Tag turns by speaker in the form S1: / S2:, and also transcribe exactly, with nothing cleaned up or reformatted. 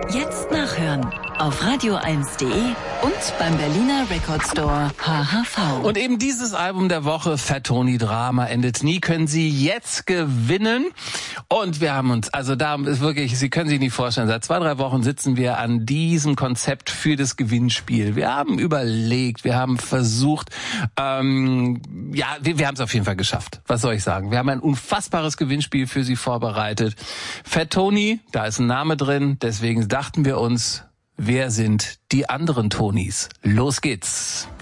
S1: Jetzt nachhören auf radio eins punkt de und beim Berliner Record Store H H V.
S2: Und eben dieses Album der Woche, Fat Tony Drama endet nie, können Sie jetzt gewinnen. Und wir haben uns, also da ist wirklich, Sie können sich nicht vorstellen, seit zwei, drei Wochen sitzen wir an diesem Konzept für das Gewinnspiel. Wir haben überlegt, wir haben versucht, ähm, ja, wir, wir haben es auf jeden Fall geschafft. Was soll ich sagen? Wir haben ein unfassbares Gewinnspiel für Sie vorbereitet. Fat Tony, da ist ein Name drin, deswegen dachten wir uns, wer sind die anderen Tonys? Los geht's!